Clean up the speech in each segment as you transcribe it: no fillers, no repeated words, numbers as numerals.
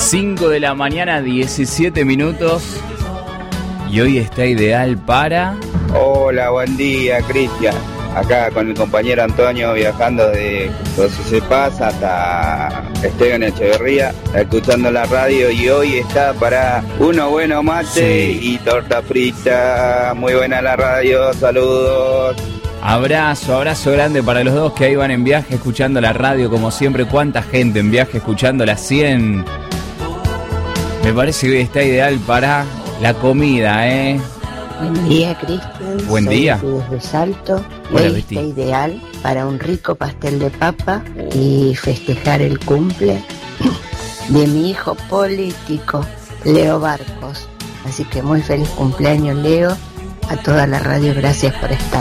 5 de la mañana, 17 minutos. Y hoy está ideal para... Hola, buen día, Cristian. Acá con el compañero Antonio viajando de José Cepaz hasta Esteban Echeverría, escuchando la radio, y hoy está para uno bueno mate y torta frita. Muy buena la radio, saludos. Abrazo grande para los dos que ahí van en viaje escuchando la radio como siempre. ¿Cuánta gente en viaje escuchando la 100? Me parece que hoy está ideal para la comida, ¿eh? Buen día, Cristian. Buen día. Soy desde Salto. Hola, Hoy Betty. está ideal para un rico pastel de papa y festejar el cumple de mi hijo político, Leo Barcos. Así que muy feliz cumpleaños, Leo. A toda la radio, gracias por estar.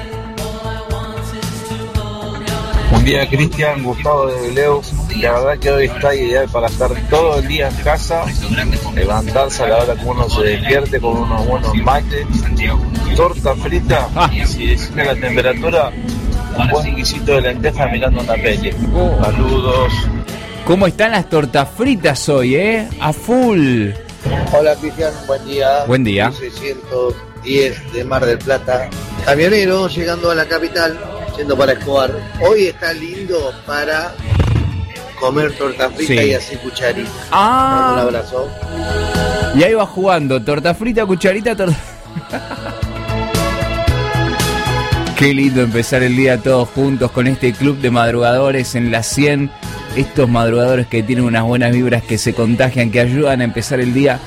Buen día, Cristian, Gustavo de Leo. La verdad que hoy está ideal para estar todo el día en casa, levantarse a la hora que uno se despierte con unos buenos mates, torta frita y si decide la temperatura, un buen guisito de lenteja mirando una peli. Saludos. ¿Cómo están las tortas fritas hoy, A full. Hola, Cristian, buen día. Buen día. 610 de Mar del Plata. Camionero llegando a la capital, yendo para Escobar. Hoy está lindo para comer torta frita y así cucharita. Un abrazo. Y ahí va jugando, torta frita, cucharita, torta... Qué lindo empezar el día todos juntos con este club de madrugadores en la 100. Estos madrugadores que tienen unas buenas vibras, que se contagian, que ayudan a empezar el día